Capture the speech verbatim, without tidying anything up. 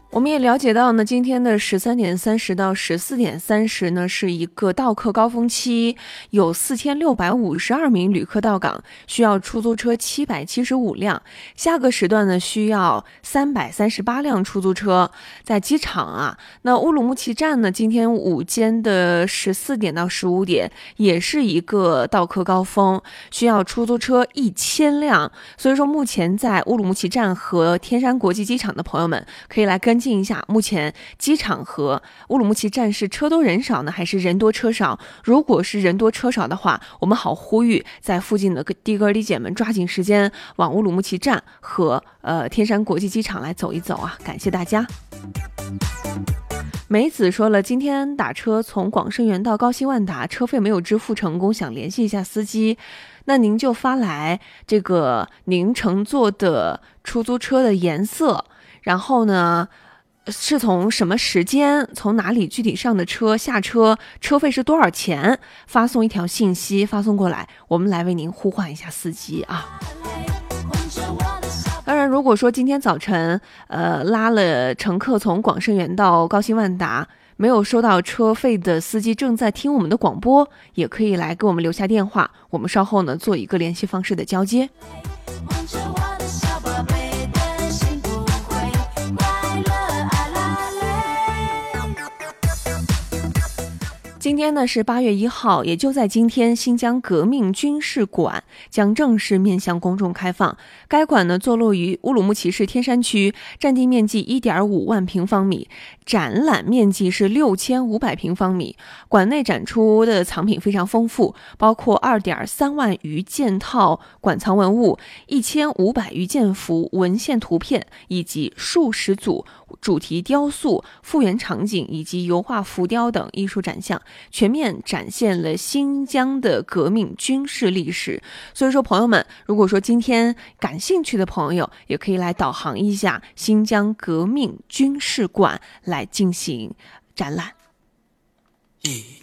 我们也了解到呢，今天的十三点三十到十四点三十呢是一个到客高峰期，有四千六百五十二名旅客到港，需要出租车七百七十五辆。下个时段呢需要三百三十八辆出租车。在机场啊，那乌鲁木齐站呢，今天午间的十四点到十五点也是一个到客高峰，需要出租车一千辆。所以说，目前在乌鲁木齐站和天山国际机场的朋友们可以来跟进一下，目前机场和乌鲁木齐站是车多人少呢，还是人多车少？如果是人多车少的话，我们好呼吁在附近的的哥的姐们抓紧时间往乌鲁木齐站和呃天山国际机场来走一走啊！感谢大家。梅子说了，今天打车从广生园到高新万达，车费没有支付成功，想联系一下司机。那您就发来这个您乘坐的出租车的颜色，然后呢是从什么时间，从哪里具体上的车，下车，车费是多少钱，发送一条信息发送过来，我们来为您呼唤一下司机啊。当然，如果说今天早晨呃拉了乘客从广生园到高新万达没有收到车费的司机正在听我们的广播，也可以来给我们留下电话，我们稍后呢做一个联系方式的交接。今天呢是八月一号，也就在今天，新疆革命军事馆将正式面向公众开放。该馆呢坐落于乌鲁木齐市天山区，占地面积 一点五万平方米，展览面积是六千五百平方米。馆内展出的藏品非常丰富，包括 二点三万余件套馆藏文物，一千五百余件幅文献图片，以及数十组主题雕塑、复原场景以及油画浮雕等艺术展项，全面展现了新疆的革命军事历史。所以说朋友们，如果说今天感兴趣的朋友，也可以来导航一下新疆革命军事馆来进行展览。